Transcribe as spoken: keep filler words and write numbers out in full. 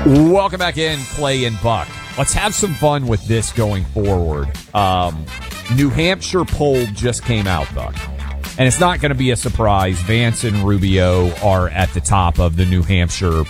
Welcome back in, Clay and Buck. Let's have some fun with this going forward. Um, New Hampshire poll just came out, Buck. And it's not going to be a surprise. Vance and Rubio are at the top of the New Hampshire